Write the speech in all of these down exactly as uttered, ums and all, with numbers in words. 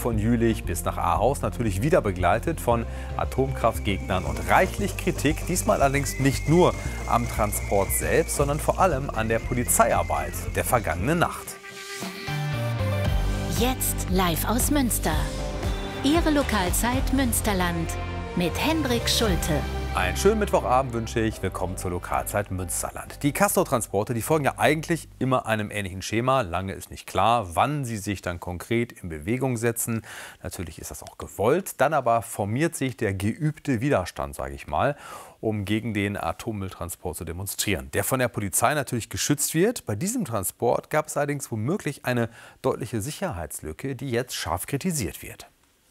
von Jülich bis nach Ahaus, natürlich wieder begleitet von Atomkraftgegnern und reichlich Kritik, diesmal allerdings nicht nur am Transport selbst, sondern vor allem an der Polizeiarbeit der vergangenen Nacht. Jetzt live aus Münster. Ihre Lokalzeit Münsterland mit Hendrik Schulte. Einen schönen Mittwochabend wünsche ich. Willkommen zur Lokalzeit Münsterland. Die Castortransporte, die folgen ja eigentlich immer einem ähnlichen Schema. Lange ist nicht klar, wann sie sich dann konkret in Bewegung setzen. Natürlich ist das auch gewollt. Dann aber formiert sich der geübte Widerstand, sage ich mal, um gegen den Atommülltransport zu demonstrieren. Der von der Polizei natürlich geschützt wird. Bei diesem Transport gab es allerdings womöglich eine deutliche Sicherheitslücke, die jetzt scharf kritisiert wird.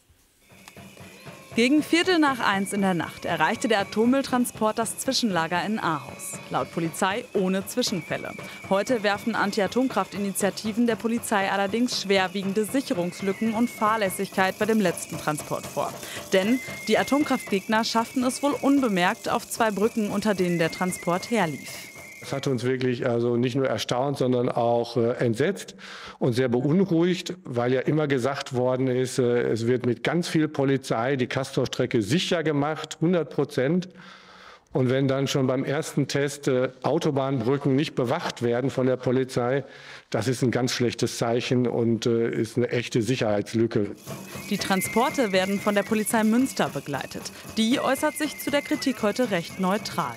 Gegen Viertel nach eins in der Nacht erreichte der Atommülltransport das Zwischenlager in Ahaus. Laut Polizei ohne Zwischenfälle. Heute werfen Anti-Atomkraft-Initiativen der Polizei allerdings schwerwiegende Sicherungslücken und Fahrlässigkeit bei dem letzten Transport vor. Denn die Atomkraftgegner schafften es wohl unbemerkt auf zwei Brücken, unter denen der Transport herlief. Das hat uns wirklich also nicht nur erstaunt, sondern auch äh, entsetzt und sehr beunruhigt, weil ja immer gesagt worden ist, äh, es wird mit ganz viel Polizei die Castorstrecke sicher gemacht, hundert Prozent. Und wenn dann schon beim ersten Test äh, Autobahnbrücken nicht bewacht werden von der Polizei, das ist ein ganz schlechtes Zeichen und äh, ist eine echte Sicherheitslücke. Die Transporte werden von der Polizei Münster begleitet. Die äußert sich zu der Kritik heute recht neutral.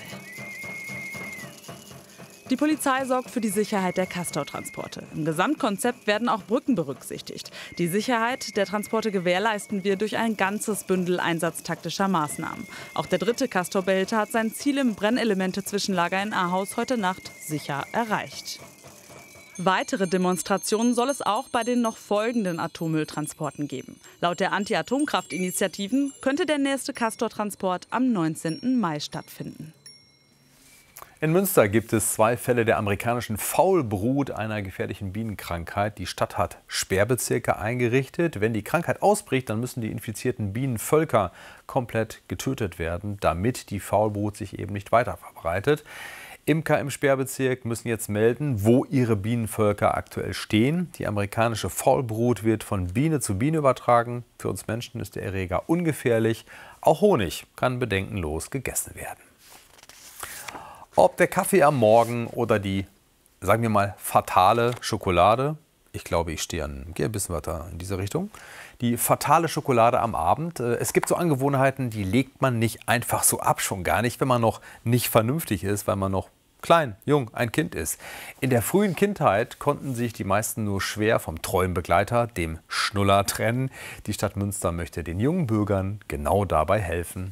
Die Polizei sorgt für die Sicherheit der Castortransporte. Im Gesamtkonzept werden auch Brücken berücksichtigt. Die Sicherheit der Transporte gewährleisten wir durch ein ganzes Bündel einsatztaktischer Maßnahmen. Auch der dritte Castor-Behälter hat sein Ziel im Brennelemente-Zwischenlager in Ahaus heute Nacht sicher erreicht. Weitere Demonstrationen soll es auch bei den noch folgenden Atommülltransporten geben. Laut der Anti-Atomkraft-Initiativen könnte der nächste Castor-Transport am neunzehnten Mai stattfinden. In Münster gibt es zwei Fälle der amerikanischen Faulbrut, einer gefährlichen Bienenkrankheit. Die Stadt hat Sperrbezirke eingerichtet. Wenn die Krankheit ausbricht, dann müssen die infizierten Bienenvölker komplett getötet werden, damit die Faulbrut sich eben nicht weiter verbreitet. Imker im Sperrbezirk müssen jetzt melden, wo ihre Bienenvölker aktuell stehen. Die amerikanische Faulbrut wird von Biene zu Biene übertragen. Für uns Menschen ist der Erreger ungefährlich. Auch Honig kann bedenkenlos gegessen werden. Ob der Kaffee am Morgen oder die, sagen wir mal, fatale Schokolade, ich glaube, ich stehe an, gehe ein bisschen weiter in diese Richtung, die fatale Schokolade am Abend. Es gibt so Angewohnheiten, die legt man nicht einfach so ab, schon gar nicht, wenn man noch nicht vernünftig ist, weil man noch klein, jung, ein Kind ist. In der frühen Kindheit konnten sich die meisten nur schwer vom treuen Begleiter, dem Schnuller, trennen. Die Stadt Münster möchte den jungen Bürgern genau dabei helfen.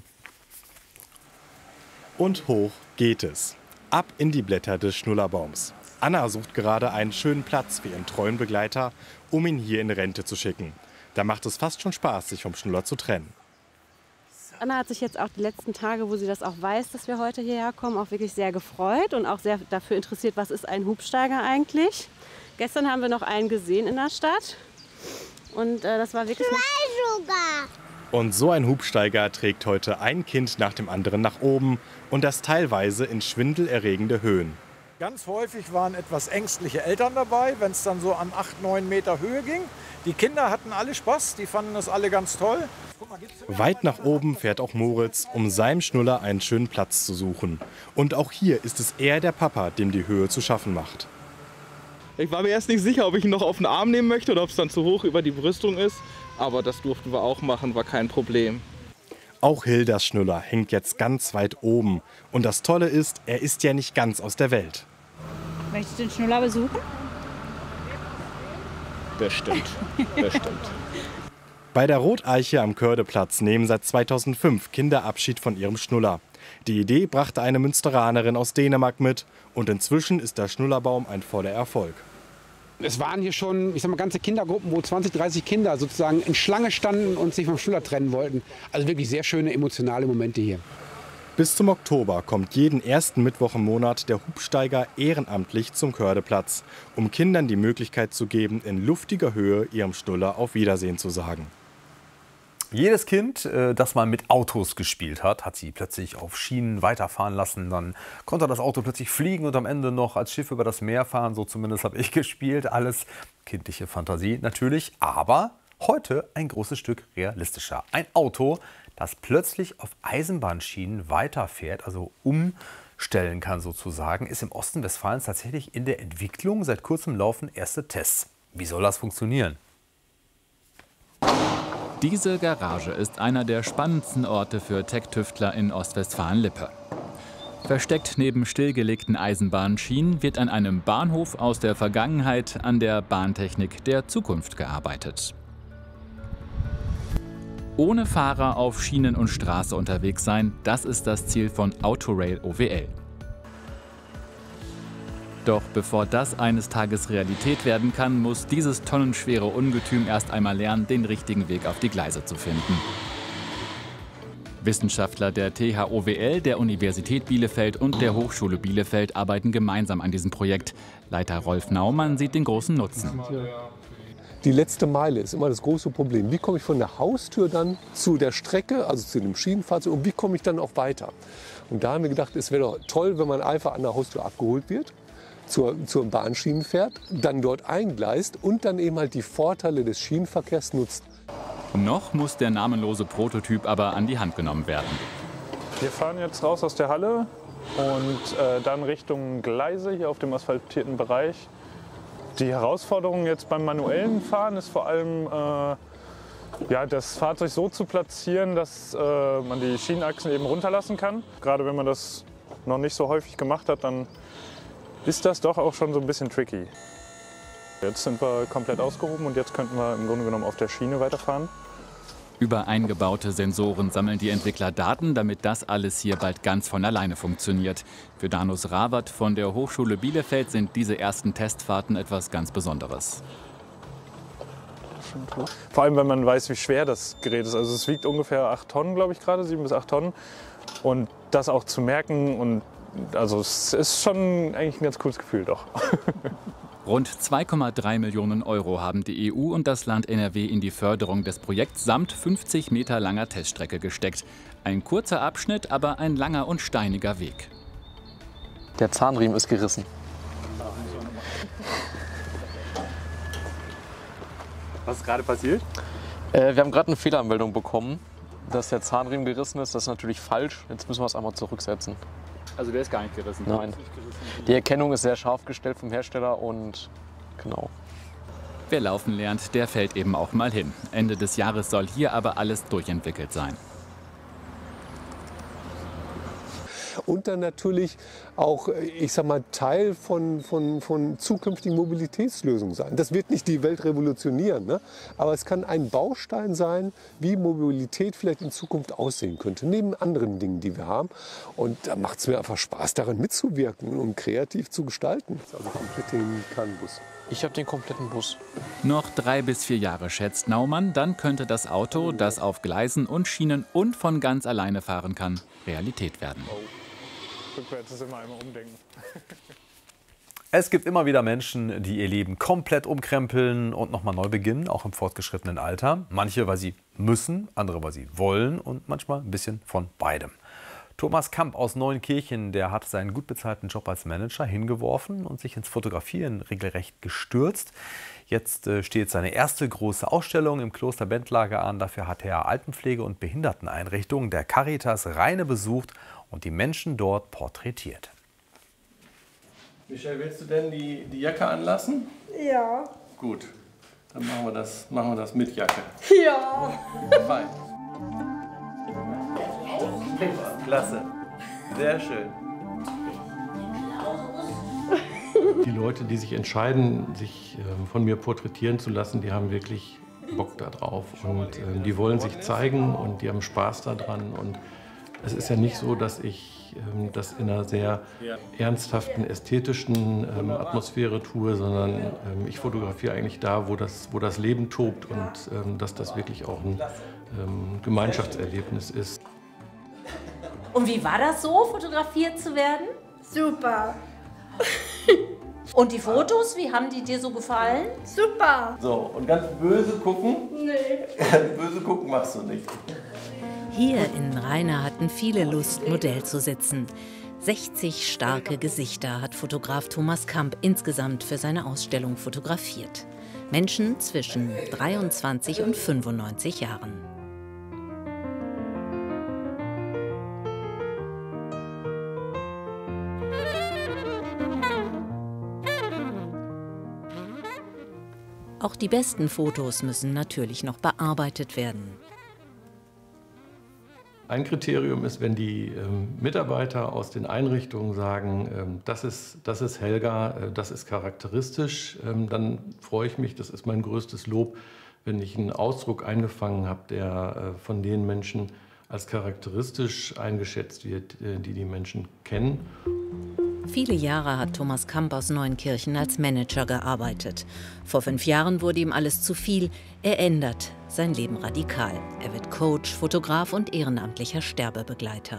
Und hoch geht es. Ab in die Blätter des Schnullerbaums. Anna sucht gerade einen schönen Platz für ihren treuen Begleiter, um ihn hier in Rente zu schicken. Da macht es fast schon Spaß, sich vom Schnuller zu trennen. Anna hat sich jetzt auch die letzten Tage, wo sie das auch weiß, dass wir heute hierher kommen, auch wirklich sehr gefreut und auch sehr dafür interessiert, was ist ein Hubsteiger eigentlich. Gestern haben wir noch einen gesehen in der Stadt und äh, das war wirklich... Zwei sogar! Und so ein Hubsteiger trägt heute ein Kind nach dem anderen nach oben und das teilweise in schwindelerregende Höhen. Ganz häufig waren etwas ängstliche Eltern dabei, wenn es dann so an acht, neun Meter Höhe ging. Die Kinder hatten alle Spaß, die fanden das alle ganz toll. Weit nach oben fährt auch Moritz, um seinem Schnuller einen schönen Platz zu suchen. Und auch hier ist es eher der Papa, dem die Höhe zu schaffen macht. Ich war mir erst nicht sicher, ob ich ihn noch auf den Arm nehmen möchte oder ob es dann zu hoch über die Brüstung ist. Aber das durften wir auch machen, war kein Problem. Auch Hildas Schnuller hängt jetzt ganz weit oben. Und das Tolle ist, er ist ja nicht ganz aus der Welt. Möchtest du den Schnuller besuchen? Bestimmt, bestimmt. Bei der Roteiche am Kördeplatz nehmen seit zweitausendfünf Kinder Abschied von ihrem Schnuller. Die Idee brachte eine Münsteranerin aus Dänemark mit. Und inzwischen ist der Schnullerbaum ein voller Erfolg. Es waren hier schon, ich sag mal, ganze Kindergruppen, wo zwanzig, dreißig Kinder sozusagen in Schlange standen und sich vom Schnuller trennen wollten. Also wirklich sehr schöne, emotionale Momente hier. Bis zum Oktober kommt jeden ersten Mittwoch im Monat der Hubsteiger ehrenamtlich zum Kördeplatz, um Kindern die Möglichkeit zu geben, in luftiger Höhe ihrem Schnuller auf Wiedersehen zu sagen. Jedes Kind, das mal mit Autos gespielt hat, hat sie plötzlich auf Schienen weiterfahren lassen. Dann konnte das Auto plötzlich fliegen und am Ende noch als Schiff über das Meer fahren. So zumindest habe ich gespielt. Alles kindliche Fantasie natürlich. Aber Heute ein großes Stück realistischer. Ein Auto, das plötzlich auf Eisenbahnschienen weiterfährt, also umstellen kann sozusagen, ist im Osten Westfalens tatsächlich in der Entwicklung. Seit kurzem laufen erste Tests. Wie soll das funktionieren? Diese Garage ist einer der spannendsten Orte für Tech-Tüftler in Ostwestfalen-Lippe. Versteckt neben stillgelegten Eisenbahnschienen wird an einem Bahnhof aus der Vergangenheit an der Bahntechnik der Zukunft gearbeitet. Ohne Fahrer auf Schienen und Straße unterwegs sein, das ist das Ziel von Autorail O W L. Doch bevor das eines Tages Realität werden kann, muss dieses tonnenschwere Ungetüm erst einmal lernen, den richtigen Weg auf die Gleise zu finden. Wissenschaftler der T H O W L, der Universität Bielefeld und der Hochschule Bielefeld arbeiten gemeinsam an diesem Projekt. Leiter Rolf Naumann sieht den großen Nutzen. Die letzte Meile ist immer das große Problem. Wie komme ich von der Haustür dann zu der Strecke, also zu dem Schienenfahrzeug, und wie komme ich dann auch weiter? Und da haben wir gedacht, es wäre doch toll, wenn man einfach an der Haustür abgeholt wird, zur, zur Bahnschienen fährt, dann dort eingleist und dann eben halt die Vorteile des Schienenverkehrs nutzt. Noch muss der namenlose Prototyp aber an die Hand genommen werden. Wir fahren jetzt raus aus der Halle und äh, dann Richtung Gleise hier auf dem asphaltierten Bereich. Die Herausforderung jetzt beim manuellen Fahren ist vor allem, äh, ja, das Fahrzeug so zu platzieren, dass äh, man die Schienenachsen eben runterlassen kann. Gerade wenn man das noch nicht so häufig gemacht hat, dann ist das doch auch schon so ein bisschen tricky. Jetzt sind wir komplett ausgehoben und jetzt könnten wir im Grunde genommen auf der Schiene weiterfahren. Über eingebaute Sensoren sammeln die Entwickler Daten, damit das alles hier bald ganz von alleine funktioniert. Für Danus Rawat von der Hochschule Bielefeld sind diese ersten Testfahrten etwas ganz Besonderes. Vor allem, wenn man weiß, wie schwer das Gerät ist. Also es wiegt ungefähr acht Tonnen, glaube ich gerade, sieben bis acht Tonnen. Und das auch zu merken, und also es ist schon eigentlich ein ganz cooles Gefühl, doch. Rund zwei Komma drei Millionen Euro haben die E U und das Land N R W in die Förderung des Projekts samt fünfzig Meter langer Teststrecke gesteckt. Ein kurzer Abschnitt, aber ein langer und steiniger Weg. Der Zahnriemen ist gerissen. Was ist gerade passiert? Äh, wir haben gerade eine Fehlermeldung bekommen, dass der Zahnriemen gerissen ist. Das ist natürlich falsch. Jetzt müssen wir es einmal zurücksetzen. Also der ist gar nicht gerissen? Nein. Die Erkennung ist sehr scharf gestellt vom Hersteller und genau. Wer laufen lernt, der fällt eben auch mal hin. Ende des Jahres soll hier aber alles durchentwickelt sein. Und dann natürlich auch, ich sag mal, Teil von, von, von zukünftigen Mobilitätslösungen sein. Das wird nicht die Welt revolutionieren, ne? Aber es kann ein Baustein sein, wie Mobilität vielleicht in Zukunft aussehen könnte, neben anderen Dingen, die wir haben. Und da macht es mir einfach Spaß, daran mitzuwirken und kreativ zu gestalten. Also komplett den Kernbus. Ich habe den kompletten Bus. Noch drei bis vier Jahre, schätzt Naumann, dann könnte das Auto, das auf Gleisen und Schienen und von ganz alleine fahren kann, Realität werden. Rückwärts ist immer einmal umdenken. Es gibt immer wieder Menschen, die ihr Leben komplett umkrempeln und nochmal neu beginnen, auch im fortgeschrittenen Alter. Manche, weil sie müssen, andere, weil sie wollen und manchmal ein bisschen von beidem. Thomas Kamp aus Neunkirchen, der hat seinen gut bezahlten Job als Manager hingeworfen und sich ins Fotografieren regelrecht gestürzt. Jetzt äh, steht seine erste große Ausstellung im Kloster Bentlager an. Dafür hat er Altenpflege- und Behinderteneinrichtungen der Caritas Rheine besucht und die Menschen dort porträtiert. Michelle, willst du denn die, die Jacke anlassen? Ja. Gut, dann machen wir das, machen wir das mit Jacke. Ja. Fein. Klasse, sehr schön. Die Leute, die sich entscheiden, sich ähm, von mir porträtieren zu lassen, die haben wirklich Bock da drauf. Und ähm, die wollen sich zeigen und die haben Spaß daran. Und es ist ja nicht so, dass ich ähm, das in einer sehr ernsthaften, ästhetischen ähm, Atmosphäre tue, sondern ähm, ich fotografiere eigentlich da, wo das, wo das Leben tobt und ähm, dass das wirklich auch ein ähm, Gemeinschaftserlebnis ist. Und wie war das so, fotografiert zu werden? Super. Und die Fotos, wie haben die dir so gefallen? Super. So, und ganz böse gucken? Nee. Ganz böse gucken machst du nicht. Hier in Rheine hatten viele Lust, Modell zu sitzen. sechzig starke Gesichter hat Fotograf Thomas Kamp insgesamt für seine Ausstellung fotografiert. Menschen zwischen dreiundzwanzig und fünfundneunzig Jahren. Auch die besten Fotos müssen natürlich noch bearbeitet werden. Ein Kriterium ist, wenn die ähm, Mitarbeiter aus den Einrichtungen sagen, ähm, das ist, das ist Helga, äh, das ist charakteristisch, ähm, dann freue ich mich, das ist mein größtes Lob, wenn ich einen Ausdruck eingefangen habe, der äh, von den Menschen als charakteristisch eingeschätzt wird, äh, die die Menschen kennen. Viele Jahre hat Thomas Kamp aus Neunkirchen als Manager gearbeitet. Vor fünf Jahren wurde ihm alles zu viel. Er ändert sein Leben radikal. Er wird Coach, Fotograf und ehrenamtlicher Sterbebegleiter.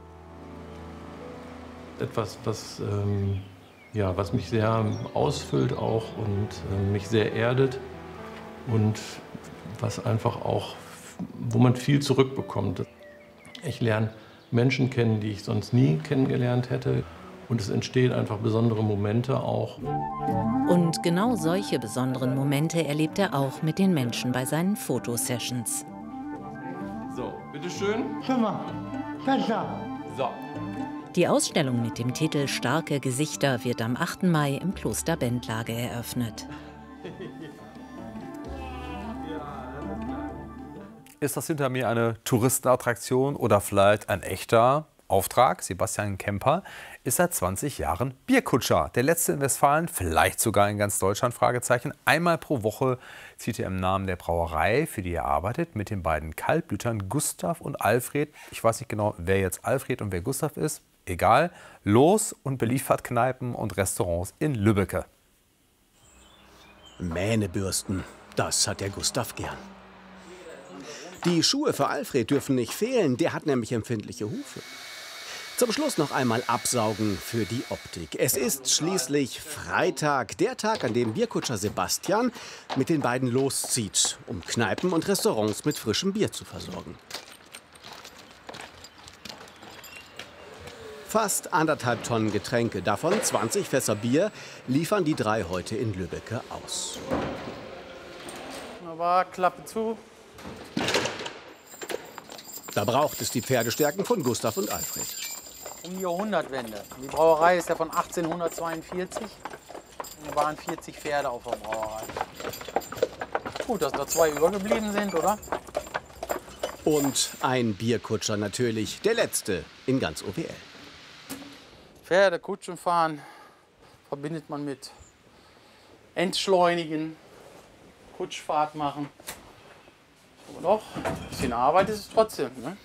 Etwas, was, ähm, ja, was mich sehr ausfüllt auch und äh, mich sehr erdet und was einfach auch, wo man viel zurückbekommt. Ich lerne Menschen kennen, die ich sonst nie kennengelernt hätte. Und es entstehen einfach besondere Momente auch. Und genau solche besonderen Momente erlebt er auch mit den Menschen bei seinen Fotosessions. So, bitteschön. So. Die Ausstellung mit dem Titel Starke Gesichter wird am achten Mai im Kloster Bendlage eröffnet. Ist das hinter mir eine Touristenattraktion oder vielleicht ein echter Auftrag? Sebastian Kemper ist seit zwanzig Jahren Bierkutscher. Der letzte in Westfalen, vielleicht sogar in ganz Deutschland, Fragezeichen. Einmal pro Woche zieht er im Namen der Brauerei, für die er arbeitet, mit den beiden Kaltblütern Gustav und Alfred. Ich weiß nicht genau, wer jetzt Alfred und wer Gustav ist. Egal. Los und beliefert Kneipen und Restaurants in Lübbecke. Mähnebürsten, das hat der Gustav gern. Die Schuhe für Alfred dürfen nicht fehlen, der hat nämlich empfindliche Hufe. Zum Schluss noch einmal absaugen für die Optik. Es ist schließlich Freitag, der Tag, an dem Bierkutscher Sebastian mit den beiden loszieht, um Kneipen und Restaurants mit frischem Bier zu versorgen. Fast anderthalb Tonnen Getränke, davon zwanzig Fässer Bier, liefern die drei heute in Lübbecke aus. Wunderbar, Klappe zu. Da braucht es die Pferdestärken von Gustav und Alfred. Um die Jahrhundertwende. Die Brauerei ist ja von achtzehnhundertzweiundvierzig. Da waren vierzig Pferde auf der Brauerei. Gut, dass da zwei übergeblieben sind, oder? Und ein Bierkutscher natürlich, der letzte in ganz O W L. Pferde, Kutschen fahren verbindet man mit Entschleunigen, Kutschfahrt machen. Aber doch, ein bisschen Arbeit ist es trotzdem, ne?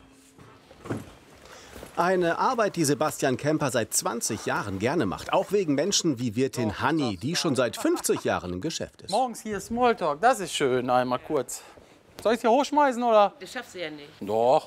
Eine Arbeit, die Sebastian Kemper seit zwanzig Jahren gerne macht. Auch wegen Menschen wie Wirtin Hanni, die schon seit fünfzig Jahren im Geschäft ist. Morgens hier Smalltalk, das ist schön, einmal kurz. Soll ich es hier hochschmeißen, oder? Das schaffst du ja nicht. Doch.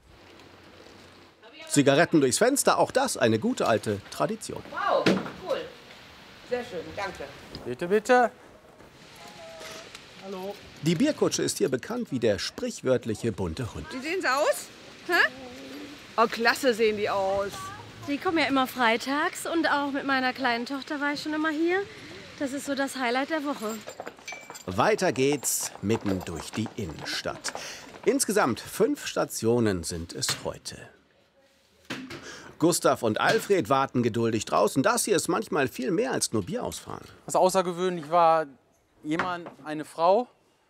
Zigaretten durchs Fenster, auch das eine gute alte Tradition. Wow, cool. Sehr schön, danke. Bitte, bitte. Hallo. Die Bierkutsche ist hier bekannt wie der sprichwörtliche bunte Hund. Wie sehen sie aus? Hä? Oh, klasse sehen die aus. Die kommen ja immer freitags und auch mit meiner kleinen Tochter war ich schon immer hier. Das ist so das Highlight der Woche. Weiter geht's mitten durch die Innenstadt. Insgesamt fünf Stationen sind es heute. Gustav und Alfred warten geduldig draußen. Das hier ist manchmal viel mehr als nur Bier ausfahren. Was außergewöhnlich war, jemand, eine Frau,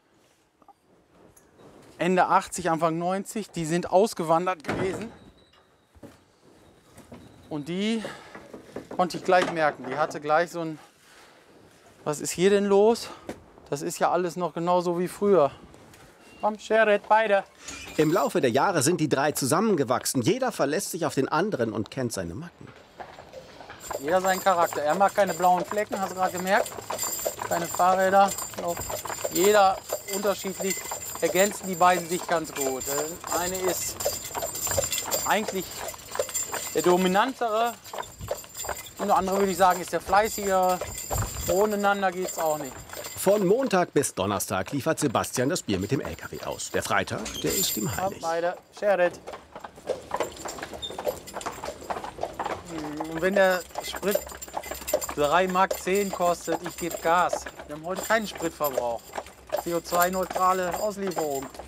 Ende achtzig, Anfang neunzig, die sind ausgewandert gewesen. Und die konnte ich gleich merken. Die hatte gleich so ein, was ist hier denn los? Das ist ja alles noch genauso wie früher. Komm, Sheret, beide. Im Laufe der Jahre sind die drei zusammengewachsen. Jeder verlässt sich auf den anderen und kennt seine Macken. Jeder seinen Charakter. Er mag keine blauen Flecken, hast du gerade gemerkt? Keine Fahrräder. Jeder unterschiedlich. Ergänzen die beiden sich ganz gut. Der eine ist eigentlich der dominantere und der andere, würde ich sagen, ist der fleißigere. Ohneinander geht's auch nicht. Von Montag bis Donnerstag liefert Sebastian das Bier mit dem L K W aus. Der Freitag, der ist ihm heilig. Beide, Sheret. Und wenn der Sprit drei Mark zehn kostet, ich gebe Gas. Wir haben heute keinen Spritverbrauch. C O zwei neutrale Auslieferung.